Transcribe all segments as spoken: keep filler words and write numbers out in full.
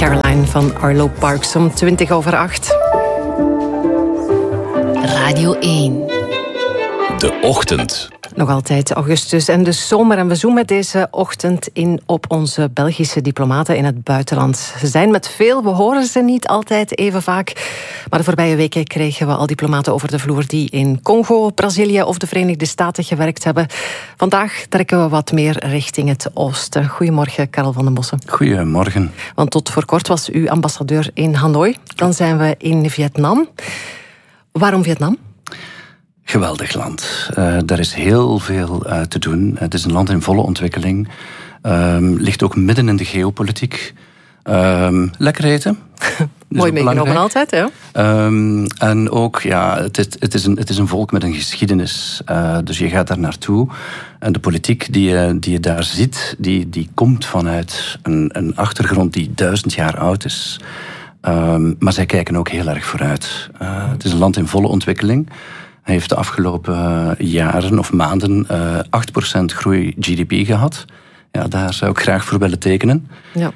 Caroline van Arlo Parks om twintig over acht. Radio één. De Ochtend. Nog altijd augustus en de zomer. En we zoomen deze ochtend in op onze Belgische diplomaten in het buitenland. Ze zijn met veel, we horen ze niet altijd even vaak. Maar de voorbije weken kregen we al diplomaten over de vloer die in Congo, Brazilië of de Verenigde Staten gewerkt hebben. Vandaag trekken we wat meer richting het oosten. Goedemorgen, Karel van den Bossen. Goedemorgen. Want tot voor kort was u ambassadeur in Hanoi. Dan zijn we in Vietnam. Waarom Vietnam? Geweldig land. Uh, daar is heel veel uh, te doen. Het is een land in volle ontwikkeling. Um, ligt ook midden in de geopolitiek. Um, lekker eten. Mooi meegenomen altijd, ja. Um, en ook, ja, het is, het, is een, het is een volk met een geschiedenis. Uh, dus je gaat daar naartoe. En de politiek die je, die je daar ziet, die, die komt vanuit een, een achtergrond die duizend jaar oud is. Um, maar zij kijken ook heel erg vooruit. Uh, het is een land in volle ontwikkeling. Hij heeft de afgelopen jaren of maanden uh, acht procent groei G D P gehad. Ja, daar zou ik graag voor willen tekenen. Ja.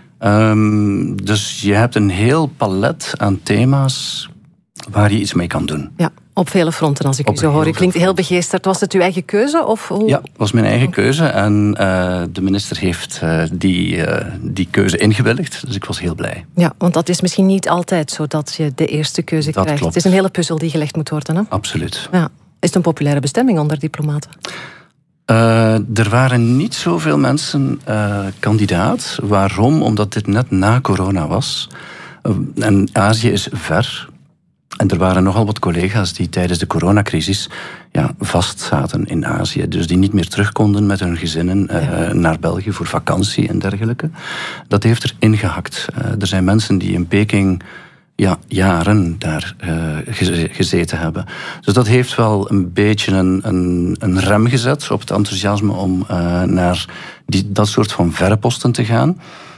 Um, dus je hebt een heel palet aan thema's waar je iets mee kan doen. Ja, op vele fronten als ik op u zo hoor. U klinkt heel begeesterd. Was het uw eigen keuze? Of hoe? Ja, het was mijn eigen keuze. En uh, de minister heeft uh, die, uh, die keuze ingewilligd. Dus ik was heel blij. Ja, want dat is misschien niet altijd zo dat je de eerste keuze dat krijgt. Klopt. Het is een hele puzzel die gelegd moet worden. Hè? Absoluut. Ja. Is het een populaire bestemming onder diplomaten? Uh, er waren niet zoveel mensen uh, kandidaat. Waarom? Omdat dit net na corona was. Uh, en Azië is ver. En er waren nogal wat collega's die tijdens de coronacrisis ja, vastzaten in Azië. Dus die niet meer terug konden met hun gezinnen uh, ja. naar België voor vakantie en dergelijke. Dat heeft er ingehakt. Uh, er zijn mensen die in Peking ja, jaren daar uh, gezeten hebben. Dus dat heeft wel een beetje een, een, een rem gezet op het enthousiasme om uh, naar die, dat soort van verre posten te gaan.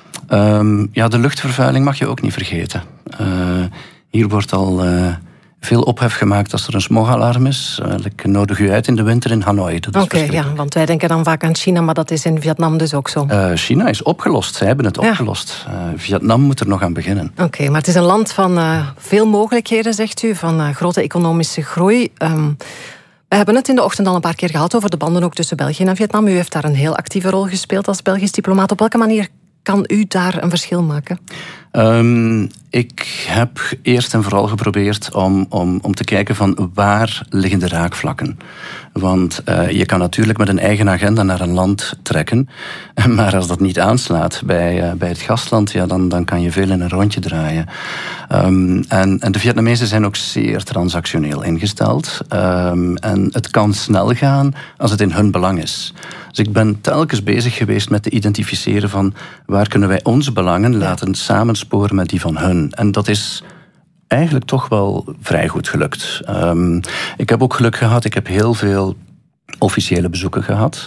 Um, ja, de luchtvervuiling mag je ook niet vergeten. Uh, hier wordt al uh, veel ophef gemaakt als er een smogalarm is. Uh, ik nodig u uit in de winter in Hanoi. Oké, okay, ja, want wij denken dan vaak aan China, maar dat is in Vietnam dus ook zo. Uh, China is opgelost, zij hebben het ja. opgelost. Uh, Vietnam moet er nog aan beginnen. Oké, okay, maar het is een land van uh, veel mogelijkheden, zegt u, van uh, grote economische groei. Um, we hebben het in de ochtend al een paar keer gehad over de banden ook tussen België en Vietnam. U heeft daar een heel actieve rol gespeeld als Belgisch diplomaat. Op welke manier kan u daar een verschil maken? Um, ik heb eerst en vooral geprobeerd om, om, om te kijken van waar liggen de raakvlakken. Want uh, je kan natuurlijk met een eigen agenda naar een land trekken. Maar als dat niet aanslaat bij, uh, bij het gastland, ja, dan, dan kan je veel in een rondje draaien. Um, en, en de Vietnamezen zijn ook zeer transactioneel ingesteld. Um, en het kan snel gaan als het in hun belang is. Dus ik ben telkens bezig geweest met te identificeren van waar kunnen wij onze belangen laten samensporen met die van hun. En dat is eigenlijk toch wel vrij goed gelukt. Um, ik heb ook geluk gehad, ik heb heel veel officiële bezoeken gehad.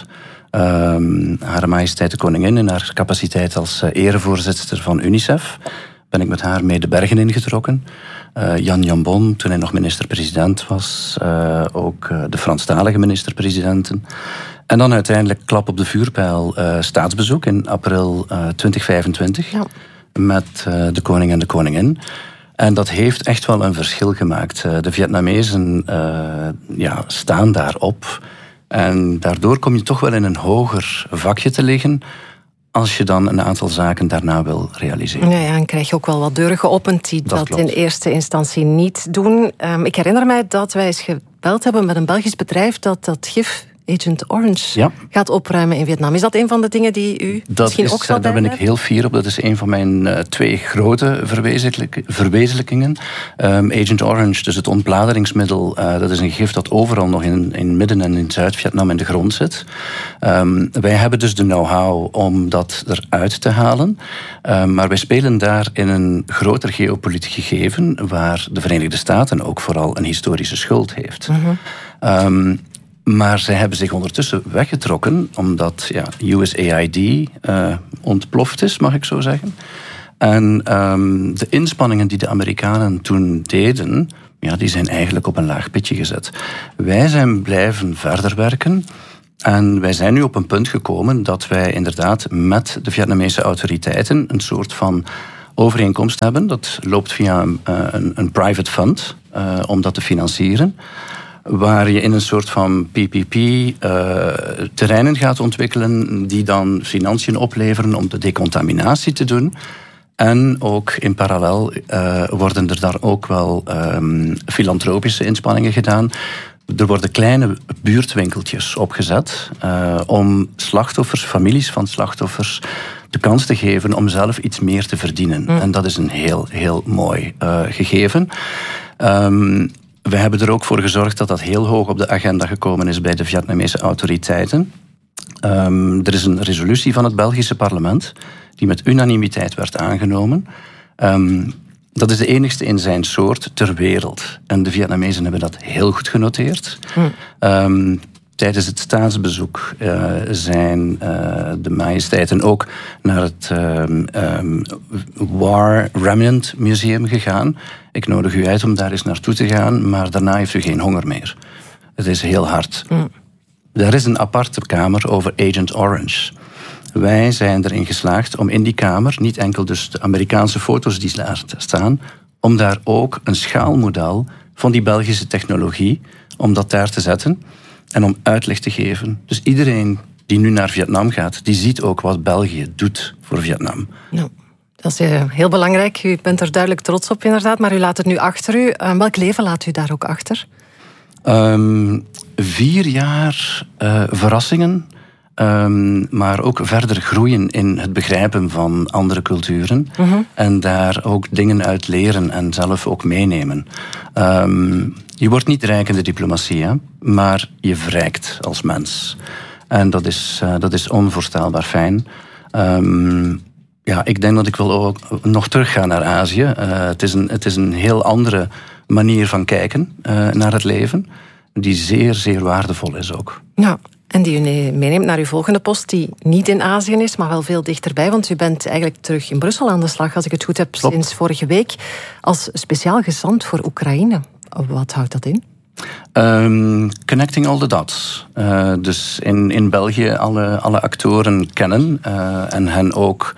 Um, Hare Majesteit de Koningin in haar capaciteit als uh, erevoorzitter van UNICEF ben ik met haar mee de bergen ingetrokken. Uh, Jan Jambon, toen hij nog minister-president was, uh, ook uh, de Franstalige minister-presidenten. En dan uiteindelijk klap op de vuurpijl uh, staatsbezoek in april uh, twintig vijfentwintig. Ja. Met uh, de koning en de koningin. En dat heeft echt wel een verschil gemaakt. Uh, de Vietnamezen uh, ja, staan daarop. En daardoor kom je toch wel in een hoger vakje te liggen als je dan een aantal zaken daarna wil realiseren. Ja, ja, en krijg je ook wel wat deuren geopend die dat, dat in eerste instantie niet doen. Um, ik herinner mij dat wij eens gebeld hebben met een Belgisch bedrijf dat dat gif Agent Orange ja. gaat opruimen in Vietnam. Is dat een van de dingen die u dat misschien is, ook zal Daar ben ik heel fier op. Dat is een van mijn uh, twee grote verwezenlijk, verwezenlijkingen. Um, Agent Orange, dus het ontbladeringsmiddel, uh, dat is een gif dat overal nog in, in Midden- en in Zuid-Vietnam in de grond zit. Um, wij hebben dus de know-how om dat eruit te halen. Um, maar wij spelen daar in een groter geopolitiek gegeven waar de Verenigde Staten ook vooral een historische schuld heeft. Mm-hmm. Um, Maar zij hebben zich ondertussen weggetrokken, omdat ja, U S A I D uh, ontploft is, mag ik zo zeggen. En um, de inspanningen die de Amerikanen toen deden, ja, die zijn eigenlijk op een laag pitje gezet. Wij zijn blijven verder werken. En wij zijn nu op een punt gekomen dat wij inderdaad met de Vietnamese autoriteiten een soort van overeenkomst hebben. Dat loopt via een, een, een private fund uh, om dat te financieren. Waar je in een soort van P P P uh, terreinen gaat ontwikkelen die dan financiën opleveren om de decontaminatie te doen. En ook in parallel uh, worden er daar ook wel um, filantropische inspanningen gedaan. Er worden kleine buurtwinkeltjes opgezet uh, om slachtoffers, families van slachtoffers, de kans te geven om zelf iets meer te verdienen. Mm. En dat is een heel, heel mooi uh, gegeven. Um, we hebben er ook voor gezorgd dat dat heel hoog op de agenda gekomen is bij de Vietnamese autoriteiten. Um, er is een resolutie van het Belgische parlement die met unanimiteit werd aangenomen. Um, dat is de enigste in zijn soort ter wereld. En de Vietnamezen hebben dat heel goed genoteerd. Hmm. Um, tijdens het staatsbezoek uh, zijn uh, de majesteiten ook naar het um, um, War Remnant Museum gegaan. Ik nodig u uit om daar eens naartoe te gaan, maar daarna heeft u geen honger meer. Het is heel hard. Hmm. Er is een aparte kamer over Agent Orange. Wij zijn erin geslaagd om in die kamer, niet enkel dus de Amerikaanse foto's die daar staan, om daar ook een schaalmodel van die Belgische technologie, om dat daar te zetten en om uitleg te geven. Dus iedereen die nu naar Vietnam gaat, die ziet ook wat België doet voor Vietnam. Nou, dat is heel belangrijk. U bent er duidelijk trots op inderdaad, maar u laat het nu achter u. Welk leven laat u daar ook achter? Um, vier jaar uh, verrassingen. Um, maar ook verder groeien in het begrijpen van andere culturen. Mm-hmm. En daar ook dingen uit leren en zelf ook meenemen. Um, je wordt niet rijk in de diplomatie, hè, maar je verrijkt als mens. En dat is, uh, dat is onvoorstelbaar fijn. Um, ja, ik denk dat ik wil ook nog teruggaan naar Azië. Uh, het, is een, het is een heel andere manier van kijken uh, naar het leven, die zeer, zeer waardevol is ook. Ja. En die u meeneemt naar uw volgende post, die niet in Azië is, maar wel veel dichterbij. Want u bent eigenlijk terug in Brussel aan de slag, als ik het goed heb, Klopt. sinds vorige week, als speciaal gezant voor Oekraïne. Wat houdt dat in? Um, connecting all the dots. Uh, dus in, in België alle, alle actoren kennen uh, en hen ook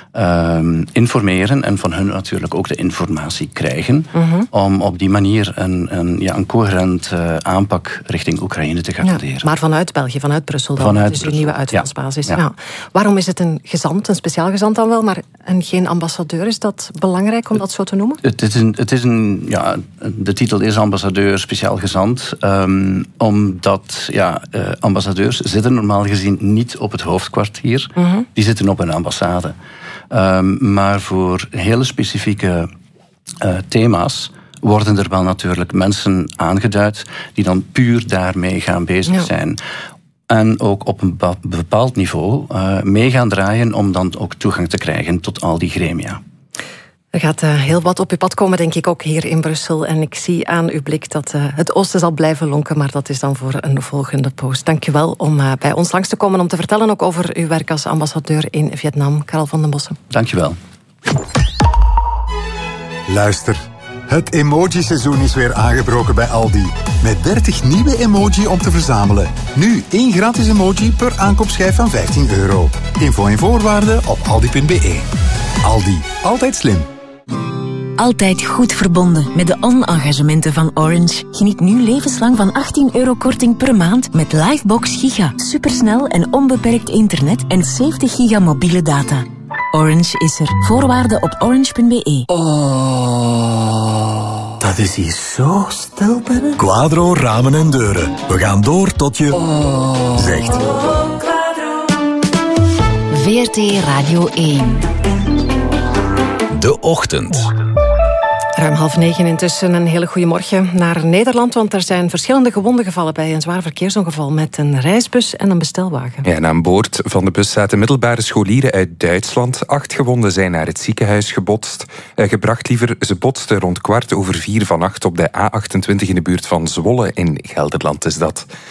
um, informeren en van hun natuurlijk ook de informatie krijgen, mm-hmm. om op die manier een, een, ja, een coherent uh, aanpak richting Oekraïne te garanderen. Ja, maar vanuit België, vanuit Brussel dan? Vanuit dus Brussel. Uw nieuwe uitvalsbasis. Ja. Ja. Ja. Waarom is het een gezant, een speciaal gezant dan wel, maar en geen ambassadeur? Is dat belangrijk om dat zo te noemen? Het is een, het is een, ja, de titel is ambassadeur, speciaal gezant, um, omdat ja, uh, ambassadeurs zitten normaal gezien niet op het hoofdkwartier, mm-hmm. die zitten op een ambassade. Um, maar voor hele specifieke uh, thema's worden er wel natuurlijk mensen aangeduid die dan puur daarmee gaan bezig ja. zijn. En ook op een bepaald niveau uh, mee gaan draaien om dan ook toegang te krijgen tot al die gremia. Er gaat uh, heel wat op uw pad komen, denk ik, ook hier in Brussel. En ik zie aan uw blik dat uh, het oosten zal blijven lonken, maar dat is dan voor een volgende post. Dank u wel om uh, bij ons langs te komen om te vertellen ook over uw werk als ambassadeur in Vietnam. Karel van den Bossen. Dank je wel. Luister, het emoji-seizoen is weer aangebroken bij Aldi. Met dertig nieuwe emoji om te verzamelen. Nu één gratis emoji per aankoopschijf van vijftien euro. Info en voorwaarden op aldi punt b e. Aldi, altijd slim. Altijd goed verbonden met de on-engagementen van Orange. Geniet nu levenslang van achttien euro korting per maand met Livebox Giga. Supersnel en onbeperkt internet en zeventig giga mobiele data. Orange is er. Voorwaarden op orange punt b e. Oh, dat is hier zo stil binnen. Quadro Ramen en Deuren. We gaan door tot je oh. zegt. V R T Radio één. De Ochtend. Ruim half negen intussen, een hele goede morgen naar Nederland, want er zijn verschillende gewonden gevallen bij een zwaar verkeersongeval met een reisbus en een bestelwagen. Ja, en aan boord van de bus zaten middelbare scholieren uit Duitsland. Acht gewonden zijn naar het ziekenhuis gebotst. Eh, gebracht liever, ze botsten rond kwart over vier vannacht op de A achtentwintig in de buurt van Zwolle in Gelderland is dat.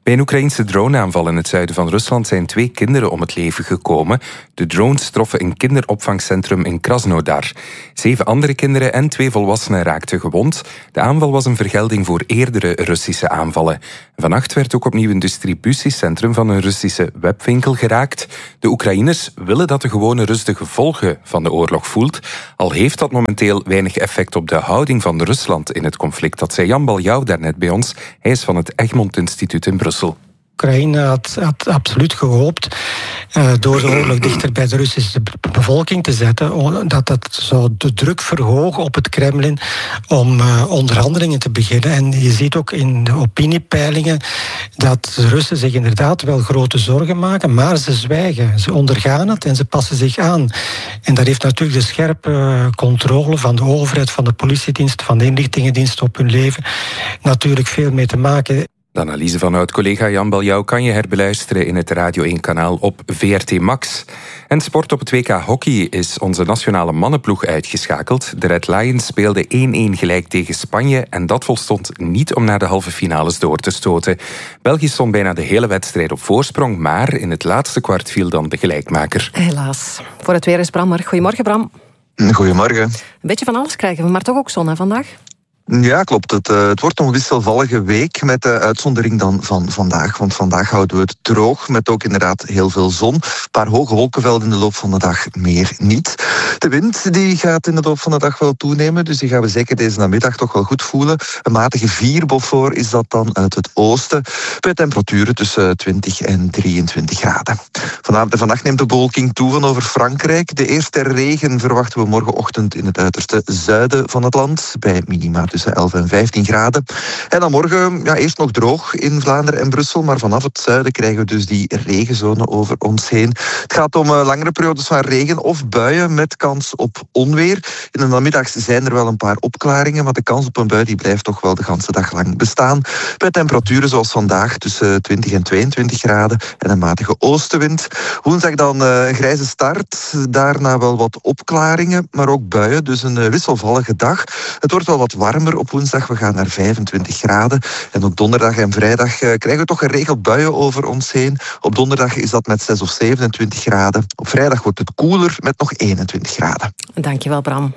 Bij een Oekraïnse droneaanval in het zuiden van Rusland zijn twee kinderen om het leven gekomen. De drones troffen een kinderopvangcentrum in Krasnodar. Zeven andere kinderen en twee volwassenen raakten gewond. De aanval was een vergelding voor eerdere Russische aanvallen. Vannacht werd ook opnieuw een distributiecentrum van een Russische webwinkel geraakt. De Oekraïners willen dat de gewone Rus de gevolgen van de oorlog voelt. Al heeft dat momenteel weinig effect op de houding van Rusland in het conflict. Dat zei Jan Baljouw daarnet bij ons. Hij is van het Egmont Instituut in Brussel. Oekraïne had, had absoluut gehoopt, uh, door de oorlog dichter bij de Russische bevolking te zetten, dat dat zou de druk verhogen op het Kremlin om uh, onderhandelingen te beginnen. En je ziet ook in de opiniepeilingen dat de Russen zich inderdaad wel grote zorgen maken, maar ze zwijgen. Ze ondergaan het en ze passen zich aan. En daar heeft natuurlijk de scherpe controle van de overheid, van de politiedienst, van de inlichtingendienst op hun leven natuurlijk veel mee te maken. De analyse van oud-collega Jan Baljouw kan je herbeluisteren in het Radio één-kanaal op V R T Max. En sport op het W K Hockey is onze nationale mannenploeg uitgeschakeld. De Red Lions speelden één-één gelijk tegen Spanje en dat volstond niet om naar de halve finales door te stoten. België stond bijna de hele wedstrijd op voorsprong, maar in het laatste kwart viel dan de gelijkmaker. Helaas. Voor het weer is Bram er. Goedemorgen, Bram. Goedemorgen. Een beetje van alles krijgen we, maar toch ook zon hè, vandaag? Ja, klopt. Het, uh, het wordt een wisselvallige week met de uitzondering dan van vandaag. Want vandaag houden we het droog met ook inderdaad heel veel zon. Een paar hoge wolkenvelden in de loop van de dag, meer niet. De wind die gaat in de loop van de dag wel toenemen, dus die gaan we zeker deze namiddag toch wel goed voelen. Een matige vier Beaufort is dat dan uit het oosten, bij temperaturen tussen twintig en drieëntwintig graden. Vanavond en vannacht neemt de bewolking toe van over Frankrijk. De eerste regen verwachten we morgenochtend in het uiterste zuiden van het land, bij minima tussen elf en vijftien graden. En dan morgen ja, eerst nog droog in Vlaanderen en Brussel, maar vanaf het zuiden krijgen we dus die regenzone over ons heen. Het gaat om uh, langere periodes van regen of buien met kans op onweer. In de namiddags zijn er wel een paar opklaringen, maar de kans op een bui die blijft toch wel de ganse dag lang bestaan. Bij temperaturen zoals vandaag tussen twintig en tweeëntwintig graden en een matige oostenwind. Woensdag dan uh, een grijze start, daarna wel wat opklaringen, maar ook buien, dus een uh, wisselvallige dag. Het wordt wel wat warmer op woensdag, we gaan naar vijfentwintig graden. En op donderdag en vrijdag uh, krijgen we toch geregeld buien over ons heen. Op donderdag is dat met zes of zevenentwintig graden. Op vrijdag wordt het koeler met nog eenentwintig graden. Dankjewel, Bram.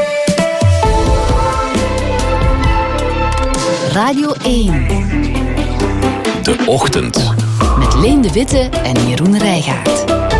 Radio één. De Ochtend. Met Leen de Witte en Jeroen Rijgaard.